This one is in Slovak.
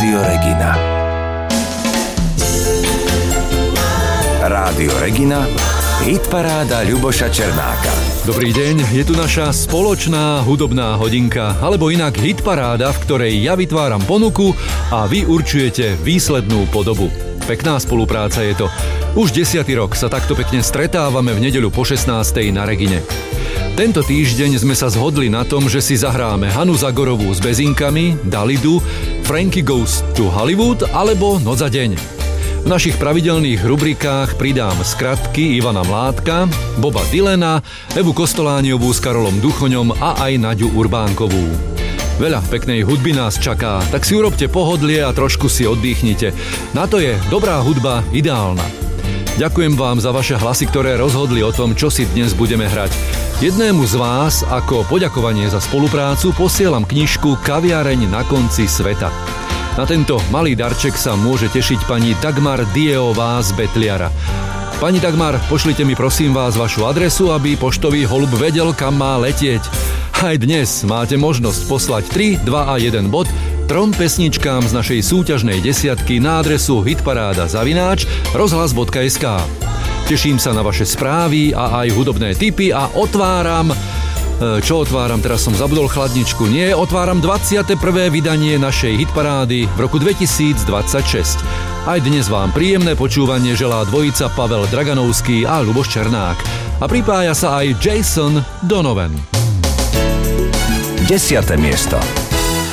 Rádio Regina. Rádio Regina, hitparáda Ľuboša Černáka. Dobrý deň, je tu naša spoločná hudobná hodinka, alebo inak hitparáda, v ktorej ja vytváram ponuku a vy určujete výslednú podobu. Pekná spolupráca je to. Už 10. rok sa takto pekne stretávame v nedeľu po 16. na Regine. Tento týždeň sme sa zhodli na tom, že si zahráme Hanu Zagorovú s Bezinkami, Dalidu, Frankie Goes to Hollywood alebo Noc a deň. V našich pravidelných rubrikách pridám skratky Ivana Mládka, Boba Dylana, Evu Kostolániovú s Karolom Duchoňom a aj Naďu Urbánkovú. Veľa peknej hudby nás čaká, tak si urobte pohodlie a trošku si oddychnite. Na to je dobrá hudba ideálna. Ďakujem vám za vaše hlasy, ktoré rozhodli o tom, čo si dnes budeme hrať. Jednému z vás ako poďakovanie za spoluprácu posielam knižku Kaviareň na konci sveta. Na tento malý darček sa môže tešiť pani Dagmar Dieová z Betliara. Pani Dagmar, pošlite mi prosím vás vašu adresu, aby poštový holub vedel, kam má letieť. Aj dnes máte možnosť poslať 3, 2 a 1 bod 3 pesničkám z našej súťažnej desiatky na adresu hitparáda@rozhlas.sk. Teším sa na vaše správy a aj hudobné tipy a otváram... Čo otváram? Teraz som zabudol chladničku. Nie, otváram 21. vydanie našej hitparády v roku 2026. Aj dnes vám príjemné počúvanie želá dvojica Pavel Draganovský a Ľuboš Černák. A pripája sa aj Jason Donovan. 10. miesto.